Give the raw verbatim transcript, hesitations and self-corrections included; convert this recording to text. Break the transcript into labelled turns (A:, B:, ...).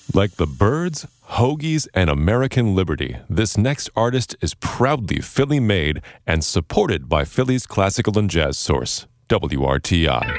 A: Like the Byrds, Hoagies, and American Liberty, this next artist is proudly Philly-made and supported by Philly's classical and jazz source, W R T I.